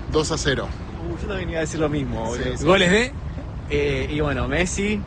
2-0. Yo también iba a decir lo mismo. Sí. ¿Goles de? Y bueno, Messi.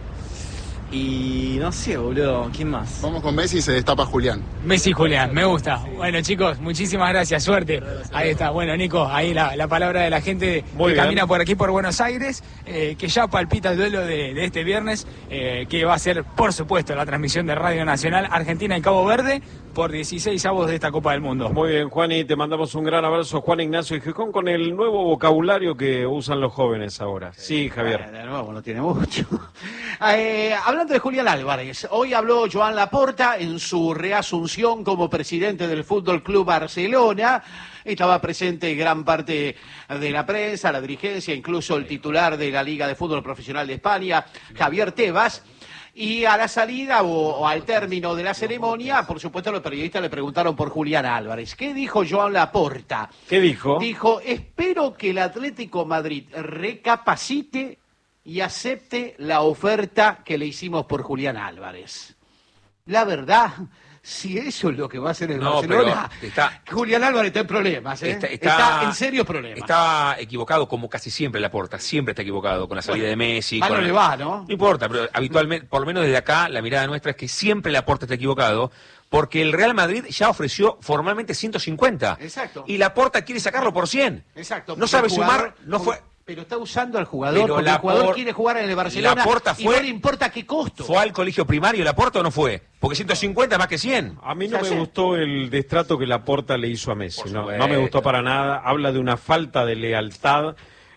Y no sé, boludo, ¿quién más? Vamos con Messi y se destapa Julián. Messi y Julián, me gusta. Bueno, chicos, muchísimas gracias, suerte. Ahí está, bueno, Nico, ahí la palabra de la gente que camina por aquí, por Buenos Aires, que ya palpita el duelo de este viernes, que va a ser, por supuesto, la transmisión de Radio Nacional Argentina y Cabo Verde por 16avos de esta Copa del Mundo. Muy bien, Juan, y te mandamos un gran abrazo, Juan Ignacio y Gijón, con el nuevo vocabulario que usan los jóvenes ahora. Sí, Javier. De nuevo, no tiene mucho. Hablando de Julián Álvarez, hoy habló Joan Laporta en su reasunción como presidente del Fútbol Club Barcelona. Estaba presente gran parte de la prensa, la dirigencia, incluso el titular de la Liga de Fútbol Profesional de España, Javier Tebas. Y a la salida o al término de la ceremonia, por supuesto, los periodistas le preguntaron por Julián Álvarez. ¿Qué dijo Joan Laporta? ¿Qué dijo? Dijo, espero que el Atlético Madrid recapacite y acepte la oferta que le hicimos por Julián Álvarez. La verdad, si eso es lo que va a hacer el Barcelona, Julián Álvarez está en problemas, ¿eh? Está en serios problemas. Está equivocado como casi siempre Laporta, siempre está equivocado con la salida de Messi. No le va, ¿no? No importa, pero habitualmente, por lo menos desde acá, la mirada nuestra es que siempre Laporta está equivocado, porque el Real Madrid ya ofreció formalmente 150. Exacto. Y Laporta quiere sacarlo por 100. Exacto. No sabe sumar, no fue... Pero está usando al jugador, pero porque el jugador quiere jugar en el Barcelona Laporta y no le importa qué costo. ¿Fue al colegio primario Laporta o no fue? Porque 150 es más que 100. A mí no me gustó el destrato que Laporta le hizo a Messi. No me gustó para nada. Habla de una falta de lealtad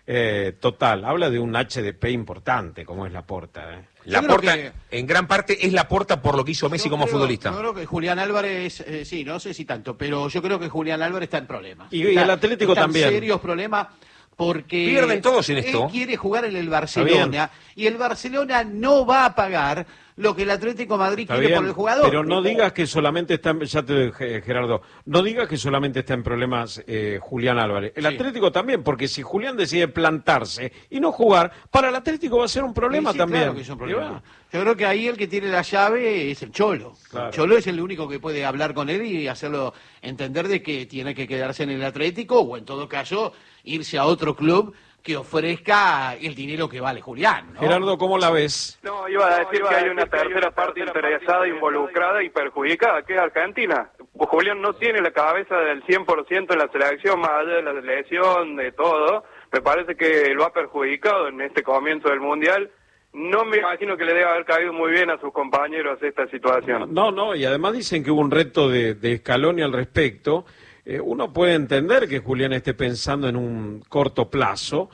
total. Habla de un HDP importante, como es Laporta. Laporta, en gran parte, es Laporta por lo que hizo Messi como futbolista. Yo creo que Julián Álvarez, sí, no sé si tanto, pero yo creo que Julián Álvarez está en problemas. Y el Atlético también. En serios problemas. Porque pierden todos en esto. Él quiere jugar en el Barcelona y el Barcelona no va a pagar lo que el Atlético de Madrid quiere por el jugador. Pero no digas que solamente está Gerardo, no digas que solamente está en problemas Julián Álvarez. El Atlético también, porque si Julián decide plantarse y no jugar, para el Atlético va a ser un problema también. Claro que es un problema. Yo creo que ahí el que tiene la llave es el Cholo. Claro. El Cholo es el único que puede hablar con él y hacerlo entender de que tiene que quedarse en el Atlético o en todo caso irse a otro club que ofrezca el dinero que vale Julián, ¿no? Gerardo, ¿cómo la ves? No, iba a decir que hay una tercera parte interesada, involucrada y perjudicada, que es Argentina. Julián no tiene la cabeza del 100% en la selección, más allá de la lesión, de todo. Me parece que lo ha perjudicado en este comienzo del Mundial. No me imagino que le deba haber caído muy bien a sus compañeros esta situación. No, y además dicen que hubo un reto de Scaloni al respecto. Uno puede entender que Julián esté pensando en un corto plazo,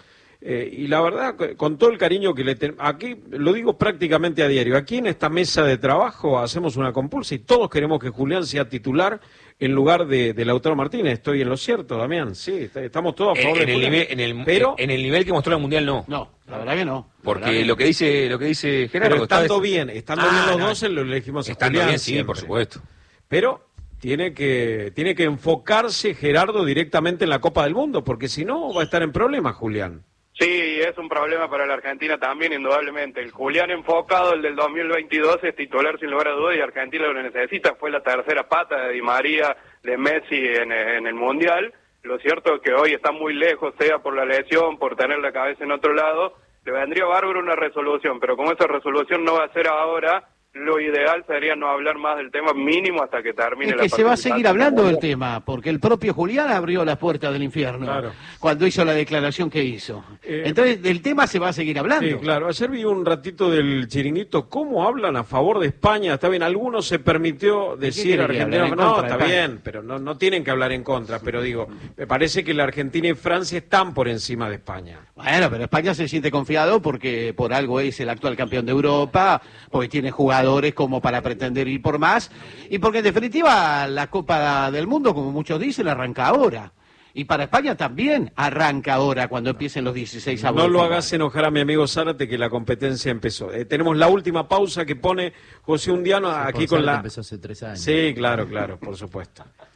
y la verdad, con todo el cariño que le tenemos, aquí lo digo prácticamente a diario, aquí en esta mesa de trabajo hacemos una compulsa y todos queremos que Julián sea titular en lugar de Lautaro Martínez. ¿Estoy en lo cierto, Damián? Sí, estamos todos a favor de Julián. Pero en el nivel que mostró el Mundial no. No, la verdad que no. Porque lo que dice Gerardo... Pero estando bien los dos, lo elegimos a estando Julián. Bien, sí, siempre. por supuesto. Pero... Tiene que enfocarse Gerardo directamente en la Copa del Mundo, porque si no va a estar en problemas, Julián. Sí, es un problema para la Argentina también, indudablemente. El Julián enfocado, el del 2022, es titular sin lugar a dudas y Argentina lo necesita. Fue la tercera pata de Di María, de Messi en el Mundial. Lo cierto es que hoy está muy lejos, sea por la lesión, por tener la cabeza en otro lado. Le vendría bárbaro una resolución, pero como esa resolución no va a ser ahora... Lo ideal sería no hablar más del tema mínimo hasta que termine la participación. Es que se va a seguir hablando del tema, porque el propio Julián abrió las puertas del infierno cuando hizo la declaración que hizo. Entonces, del tema se va a seguir hablando. Sí, claro. Ayer vi un ratito del Chiringuito, cómo hablan a favor de España. Está bien, algunos se permitió decir Argentina. No, está bien, pero no tienen que hablar en contra. Pero digo, me parece que la Argentina y Francia están por encima de España. Bueno, pero España se siente confiado porque por algo es el actual campeón de Europa, porque tiene jugadores como para pretender ir por más, y porque en definitiva la Copa del Mundo, como muchos dicen, arranca ahora. Y para España también arranca ahora cuando empiecen los 16avos. No lo hagas enojar a mi amigo Zárate, que la competencia empezó. Tenemos la última pausa que pone José Undiano aquí con la... Empezó hace 3 años. Sí, claro, por supuesto.